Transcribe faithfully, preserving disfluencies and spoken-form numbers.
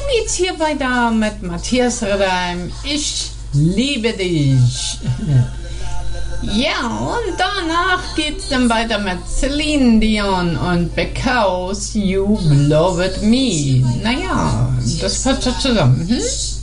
geht's hier weiter mit Matthias Redheim. Ich liebe dich. Ja, und danach geht's dann weiter mit Celine Dion und Because You Loved Me. Naja, das passt doch zusammen. Hm?